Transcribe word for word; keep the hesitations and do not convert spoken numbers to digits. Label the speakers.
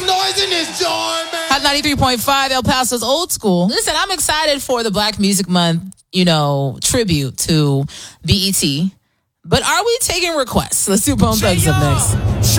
Speaker 1: noise in this joint, man.
Speaker 2: Hot ninety-three point five, El Paso's Old School. Listen, I'm excited for the Black Music Month, you know, tribute to B E T. But are we taking requests? Let's do Bone Thugs up next.